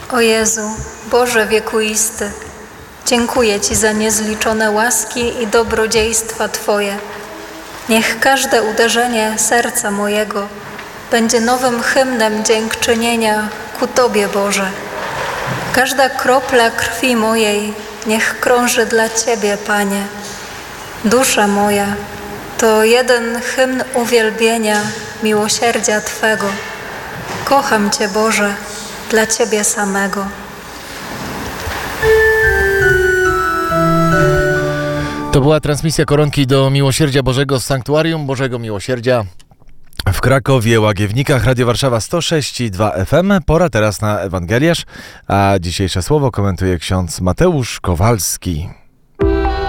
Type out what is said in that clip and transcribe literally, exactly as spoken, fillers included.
O Jezu, Boże wiekuisty, dziękuję Ci za niezliczone łaski i dobrodziejstwa Twoje. Niech każde uderzenie serca mojego będzie nowym hymnem dziękczynienia ku Tobie, Boże. Każda kropla krwi mojej niech krąży dla Ciebie, Panie. Dusza moja to jeden hymn uwielbienia, miłosierdzia Twego. Kocham Cię, Boże, dla Ciebie samego. To była transmisja koronki do Miłosierdzia Bożego z Sanktuarium Bożego Miłosierdzia w Krakowie, Łagiewnikach, Radio Warszawa sto sześć i dwa F M. Pora teraz na Ewangeliarz, a dzisiejsze słowo komentuje ksiądz Mateusz Kowalski.